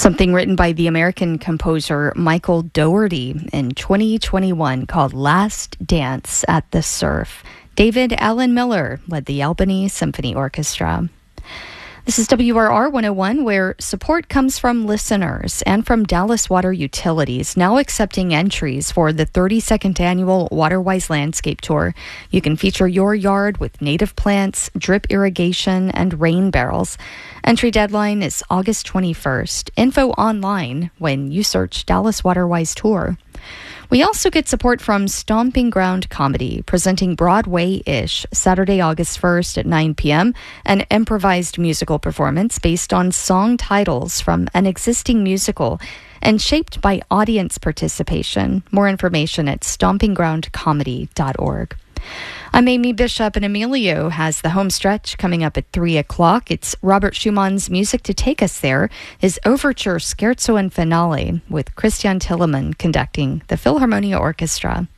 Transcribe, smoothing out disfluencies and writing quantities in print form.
Something written by the American composer Michael Dougherty in 2021 called Last Dance at the Surf. David Allen Miller led the Albany Symphony Orchestra. This is WRR 101, where support comes from listeners and from Dallas Water Utilities, now accepting entries for the 32nd annual Waterwise Landscape Tour. You can feature your yard with native plants, drip irrigation, and rain barrels. Entry deadline is August 21st. Info online when you search Dallas Waterwise Tour. We also get support from Stomping Ground Comedy, presenting Broadway-ish Saturday, August 1st at 9 p.m., an improvised musical performance based on song titles from an existing musical and shaped by audience participation. More information at stompinggroundcomedy.org. I'm Amy Bishop, and Emilio has the home stretch coming up at 3 o'clock. It's Robert Schumann's music to take us there, his overture, scherzo, and finale, with Christian Tillemann conducting the Philharmonia Orchestra.